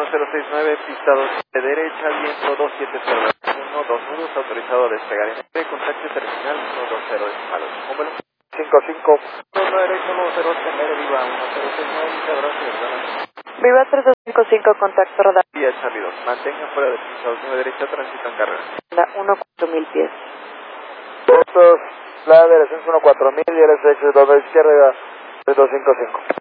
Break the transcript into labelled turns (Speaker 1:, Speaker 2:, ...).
Speaker 1: 1069, pista 2 de derecha, viento 2701, 2 nudos, autorizado a despegar en el contacto terminal 120 decimales. Número 55. 1 derecha, 10 tener viva 1069, muchas gracias.
Speaker 2: Viva 3255, contacto radar.
Speaker 1: Vía Charlie 2, mantenga fuera de pista 9 derecha, tránsito en carrera.
Speaker 2: La 14000 pies.
Speaker 1: Fotos, la dirección 14000 y el SX 2 izquierda 3255.